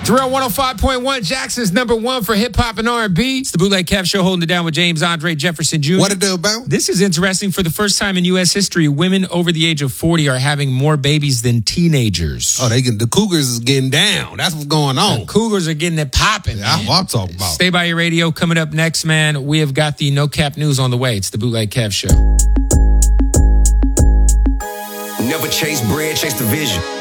Jarrell 105.1, Jackson's number one for hip-hop and R&B. It's the Bootleg Kev Show, holding it down with James Andre Jefferson Jr. What it do, bro? This is interesting. For the first time in U.S. history, women over the age of 40 are having more babies than teenagers. Oh, the Cougars is getting down. That's what's going on. The Cougars are getting it popping, man. That's what I'm talking about. Stay by your radio. Coming up next, man, we have got the No Cap News on the way. It's the Bootleg Kev Show. Never chase bread, chase the vision.